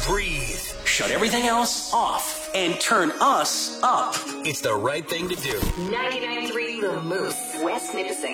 breathe. Shut everything else off and turn us up. It's the right thing to do. 99.3 The Moose, West Nipissing.